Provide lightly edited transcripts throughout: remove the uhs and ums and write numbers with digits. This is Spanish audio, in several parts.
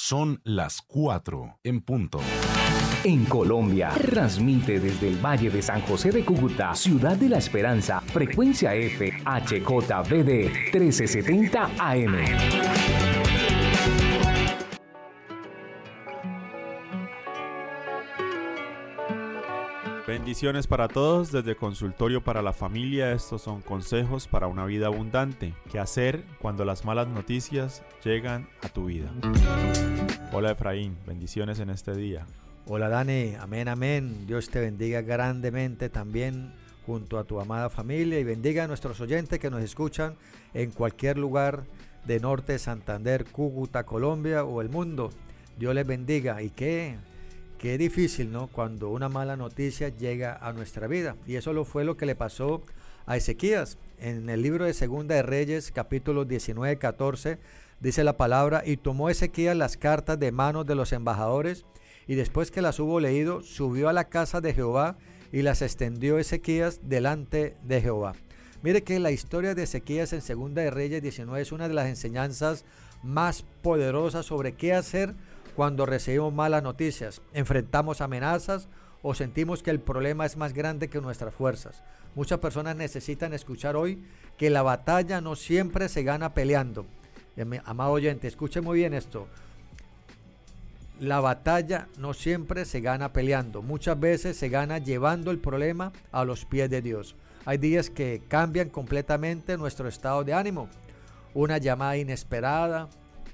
Son las 4 en punto. En Colombia, transmite desde el Valle de San José de Cúcuta, Ciudad de la Esperanza, frecuencia F, HJBD 1370 AM. Bendiciones para todos desde Consultorio para la Familia. Estos son consejos para una vida abundante. ¿Qué hacer cuando las malas noticias llegan a tu vida? Hola Efraín, bendiciones en este día. Hola Dani, amén, amén. Dios te bendiga grandemente también junto a tu amada familia y bendiga a nuestros oyentes que nos escuchan en cualquier lugar de Norte, Santander, Cúcuta, Colombia o el mundo. Dios les bendiga. Y qué difícil, ¿no? Cuando una mala noticia llega a nuestra vida. Y eso fue lo que le pasó a Ezequías. En el libro de Segunda de Reyes, capítulo 19, 14, dice la palabra: y tomó Ezequías las cartas de manos de los embajadores, y después que las hubo leído, subió a la casa de Jehová y las extendió Ezequías delante de Jehová. Mire que la historia de Ezequías en Segunda de Reyes 19 es una de las enseñanzas más poderosas sobre qué hacer cuando recibimos malas noticias, enfrentamos amenazas o sentimos que el problema es más grande que nuestras fuerzas. Muchas personas necesitan escuchar hoy que la batalla no siempre se gana peleando. Amado oyente, escuche muy bien esto. La batalla no siempre se gana peleando. Muchas veces se gana llevando el problema a los pies de Dios. Hay días que cambian completamente nuestro estado de ánimo. Una llamada inesperada,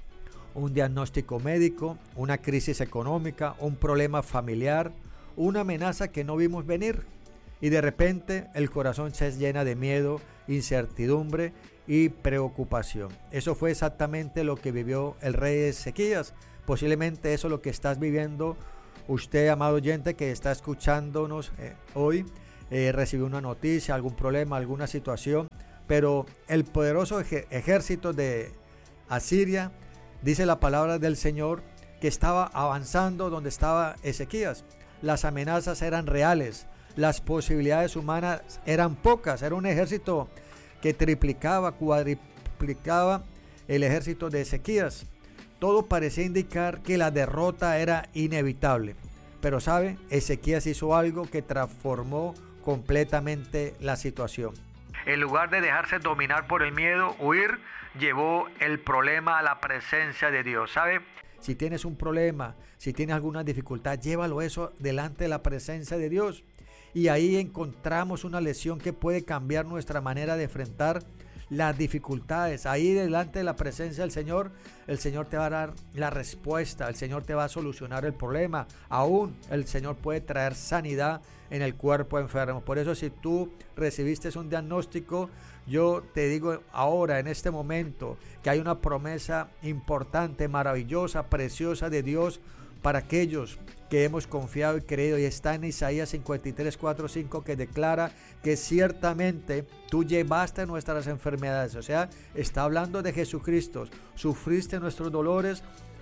un diagnóstico médico, una crisis económica, un problema familiar, una amenaza que no vimos venir. Y de repente el corazón se llena de miedo, incertidumbre y preocupación. Eso fue exactamente lo que vivió el rey Ezequías. Posiblemente eso es lo que estás viviendo usted, amado oyente, que está escuchándonos hoy. Recibió una noticia, algún problema, alguna situación. Pero el poderoso ejército de Asiria, dice la palabra del Señor, que estaba avanzando donde estaba Ezequías. Las amenazas eran reales, las posibilidades humanas eran pocas. Era un ejército que triplicaba, cuadriplicaba el ejército de Ezequías. Todo parecía indicar que la derrota era inevitable. Pero ¿sabe? Ezequías hizo algo que transformó completamente la situación. En lugar de dejarse dominar por el miedo, huir, llevó el problema a la presencia de Dios. ¿Sabe? Si tienes un problema, si tienes alguna dificultad, llévalo eso delante de la presencia de Dios. Y ahí encontramos una lección que puede cambiar nuestra manera de enfrentar las dificultades. Ahí delante de la presencia del Señor, el Señor te va a dar la respuesta, el Señor te va a solucionar el problema. Aún el Señor puede traer sanidad en el cuerpo enfermo. Por eso, si tú recibiste un diagnóstico, yo te digo ahora, en este momento, que hay una promesa importante, maravillosa, preciosa de Dios para aquellos que hemos confiado y creído, y está en Isaías 53, 4, 5, que declara que ciertamente tú llevaste nuestras enfermedades. O sea, está hablando de Jesucristo. Sufriste nuestros dolores,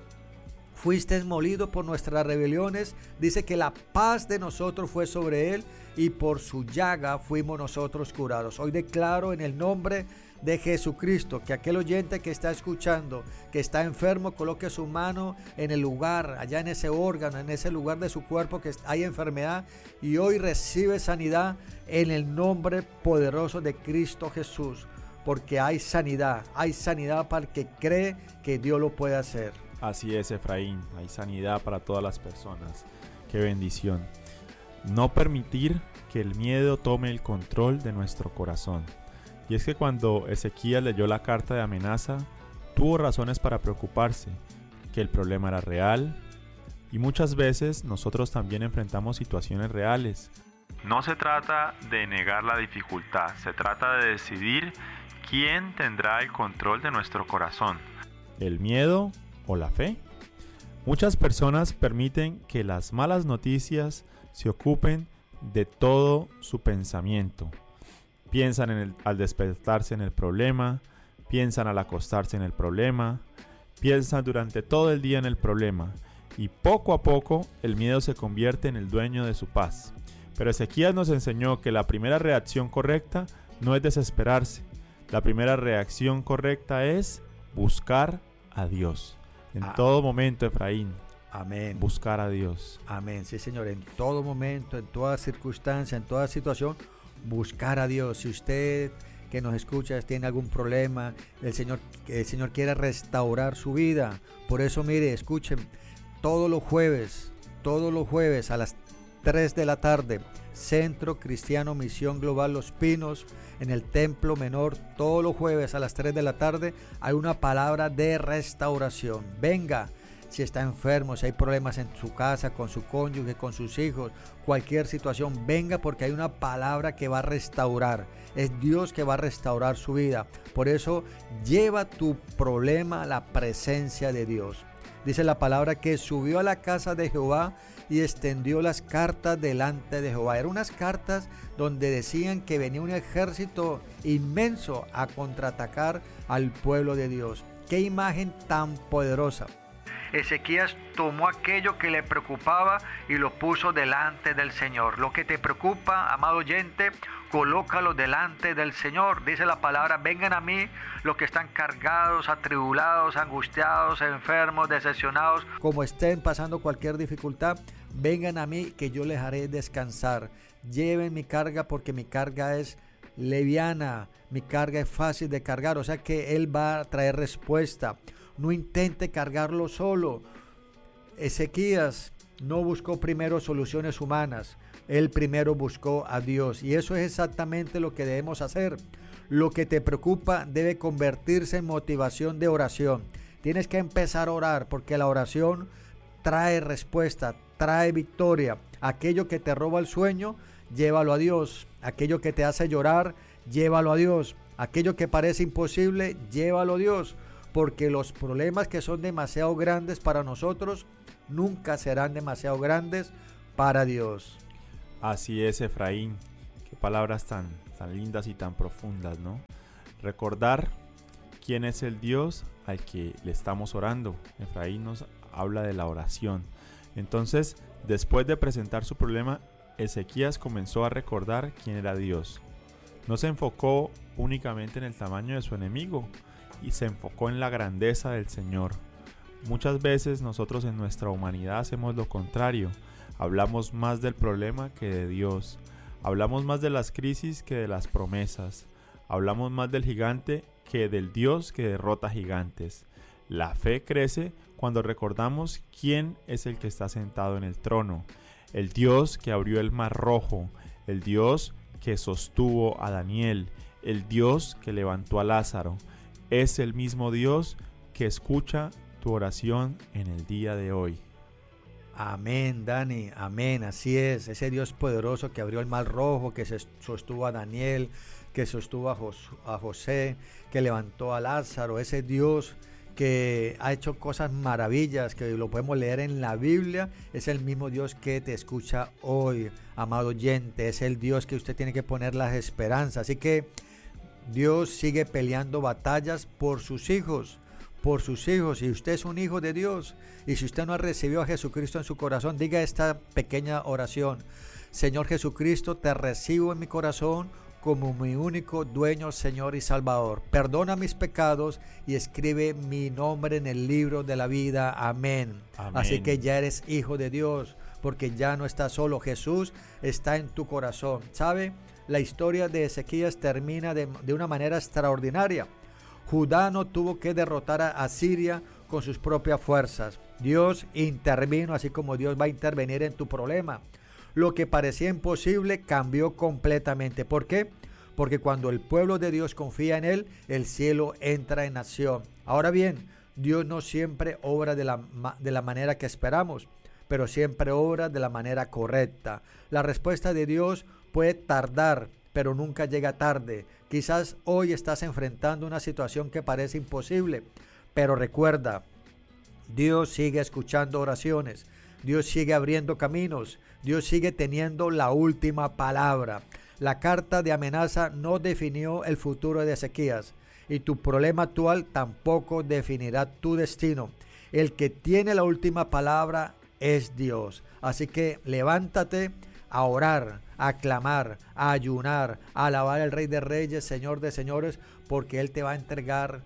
fuiste molido por nuestras rebeliones. Dice que la paz de nosotros fue sobre él y por su llaga fuimos nosotros curados. Hoy declaro en el nombre de Jesucristo que aquel oyente que está escuchando, que está enfermo, coloque su mano en el lugar, allá en ese órgano, en ese lugar de su cuerpo que hay enfermedad, y hoy recibe sanidad en el nombre poderoso de Cristo Jesús, porque hay sanidad para el que cree que Dios lo puede hacer. Así es, Efraín, hay sanidad para todas las personas. Qué bendición. No permitir que el miedo tome el control de nuestro corazón. Y es que cuando Ezequías leyó la carta de amenaza, tuvo razones para preocuparse, que el problema era real, y muchas veces nosotros también enfrentamos situaciones reales. No se trata de negar la dificultad, se trata de decidir quién tendrá el control de nuestro corazón, el miedo o la fe. Muchas personas permiten que las malas noticias se ocupen de todo su pensamiento. Piensan al despertarse en el problema, piensan al acostarse en el problema, piensan durante todo el día en el problema, y poco a poco el miedo se convierte en el dueño de su paz. Pero Ezequías nos enseñó que la primera reacción correcta no es desesperarse. La primera reacción correcta es buscar a Dios. En todo momento, Efraín, Amén. buscar a Dios. Amén, sí Señor, en todo momento, en toda circunstancia, en toda situación, buscar a Dios. Si usted que nos escucha tiene algún problema, el Señor quiere restaurar su vida. Por eso, mire, escuchen, todos los jueves a las 3 de la tarde, Centro Cristiano Misión Global Los Pinos, en el Templo Menor, todos los jueves a las 3 de la tarde, hay una palabra de restauración. Venga. Si está enfermo, si hay problemas en su casa, con su cónyuge, con sus hijos, cualquier situación, venga, porque hay una palabra que va a restaurar. Es Dios que va a restaurar su vida. Por eso, lleva tu problema a la presencia de Dios. Dice la palabra que subió a la casa de Jehová y extendió las cartas delante de Jehová. Eran unas cartas donde decían que venía un ejército inmenso a contraatacar al pueblo de Dios. ¡Qué imagen tan poderosa! Ezequías tomó aquello que le preocupaba y lo puso delante del Señor. Lo que te preocupa, amado oyente, colócalo delante del Señor. Dice la palabra, vengan a mí los que están cargados, atribulados, angustiados, enfermos, decepcionados. Como estén pasando cualquier dificultad, vengan a mí que yo les haré descansar. Lleven mi carga porque mi carga es liviana, mi carga es fácil de cargar. O sea que Él va a traer respuesta. No intente cargarlo solo. Ezequías no buscó primero soluciones humanas. Él primero buscó a Dios. Y eso es exactamente lo que debemos hacer. Lo que te preocupa debe convertirse en motivación de oración. Tienes que empezar a orar porque la oración trae respuesta, trae victoria. Aquello que te roba el sueño, llévalo a Dios. Aquello que te hace llorar, llévalo a Dios. Aquello que parece imposible, llévalo a Dios. Porque los problemas que son demasiado grandes para nosotros nunca serán demasiado grandes para Dios. Así es, Efraín. Qué palabras tan lindas y tan profundas, ¿no? Recordar quién es el Dios al que le estamos orando. Efraín nos habla de la oración. Entonces, después de presentar su problema, Ezequías comenzó a recordar quién era Dios. No se enfocó únicamente en el tamaño de su enemigo, y se enfocó en la grandeza del Señor. Muchas veces nosotros en nuestra humanidad hacemos lo contrario. Hablamos más del problema que de Dios. Hablamos más de las crisis que de las promesas. Hablamos más del gigante que del Dios que derrota gigantes. La fe crece cuando recordamos quién es el que está sentado en el trono. El Dios que abrió el mar rojo. El Dios que sostuvo a Daniel. El Dios que levantó a Lázaro. Es el mismo Dios que escucha tu oración en el día de hoy. Amén, Dani, amén, así es. Ese Dios poderoso que abrió el mar rojo, que sostuvo a Daniel, que sostuvo a José, que levantó a Lázaro. Ese Dios que ha hecho cosas maravillas, que lo podemos leer en la Biblia. Es el mismo Dios que te escucha hoy, amado oyente. Es el Dios que usted tiene que poner las esperanzas. Así que Dios sigue peleando batallas por sus hijos, y usted es un hijo de Dios, y si usted no ha recibido a Jesucristo en su corazón, diga esta pequeña oración: Señor Jesucristo, te recibo en mi corazón como mi único dueño, Señor y Salvador. Perdona mis pecados y escribe mi nombre en el libro de la vida. Amén. Amén. Así que ya eres hijo de Dios, porque ya no estás solo. Jesús está en tu corazón. ¿Sabe? La historia de Ezequías termina de una manera extraordinaria. Judá no tuvo que derrotar a Siria con sus propias fuerzas. Dios intervino, así como Dios va a intervenir en tu problema. Lo que parecía imposible cambió completamente. ¿Por qué? Porque cuando el pueblo de Dios confía en Él, el cielo entra en acción. Ahora bien, Dios no siempre obra de la manera que esperamos, pero siempre obra de la manera correcta. La respuesta de Dios puede tardar, pero nunca llega tarde. Quizás hoy estás enfrentando una situación que parece imposible, pero recuerda, Dios sigue escuchando oraciones, Dios sigue abriendo caminos, Dios sigue teniendo la última palabra. La carta de amenaza no definió el futuro de Ezequías, y tu problema actual tampoco definirá tu destino. El que tiene la última palabra es Dios. Así que levántate a orar, a clamar, a ayunar, a alabar al Rey de Reyes, Señor de Señores, porque Él te va a entregar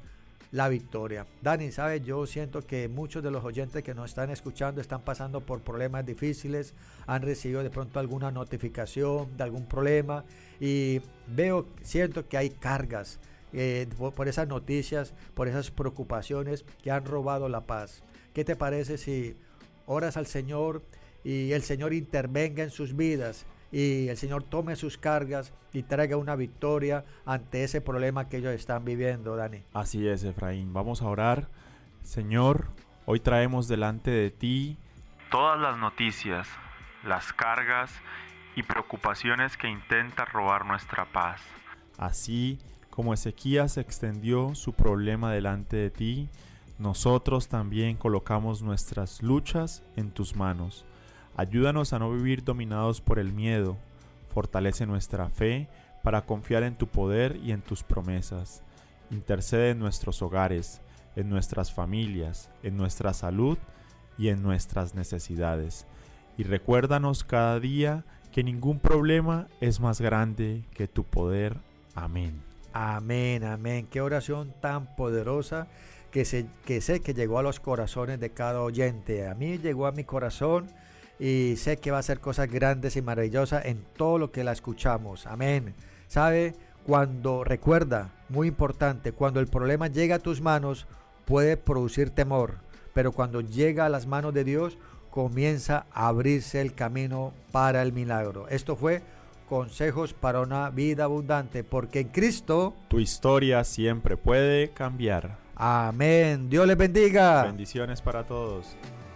la victoria. Dani, ¿sabes? Yo siento que muchos de los oyentes que nos están escuchando están pasando por problemas difíciles, han recibido de pronto alguna notificación de algún problema y siento que hay cargas por esas noticias, por esas preocupaciones que han robado la paz. ¿Qué te parece si oras al Señor y el Señor intervenga en sus vidas y el Señor tome sus cargas y traiga una victoria ante ese problema que ellos están viviendo, Dani? Así es, Efraín. Vamos a orar. Señor, hoy traemos delante de ti todas las noticias, las cargas y preocupaciones que intentan robar nuestra paz. Así como Ezequías extendió su problema delante de ti, nosotros también colocamos nuestras luchas en tus manos. Ayúdanos a no vivir dominados por el miedo. Fortalece nuestra fe para confiar en tu poder y en tus promesas. Intercede en nuestros hogares, en nuestras familias, en nuestra salud y en nuestras necesidades. Y recuérdanos cada día que ningún problema es más grande que tu poder. Amén. Amén, amén. Qué oración tan poderosa que sé que llegó a los corazones de cada oyente. A mí llegó a mi corazón y sé que va a hacer cosas grandes y maravillosas en todo lo que la escuchamos. Amén. ¿Sabe? Recuerda, muy importante, cuando el problema llega a tus manos puede producir temor, pero cuando llega a las manos de Dios comienza a abrirse el camino para el milagro. Esto fue Consejos para una vida abundante, porque en Cristo tu historia siempre puede cambiar. Amén. Dios les bendiga. Bendiciones para todos.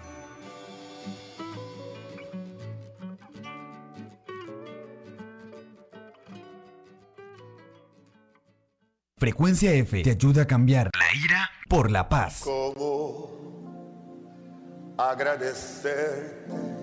Frecuencia F te ayuda a cambiar la ira por la paz. ¿Cómo agradecerte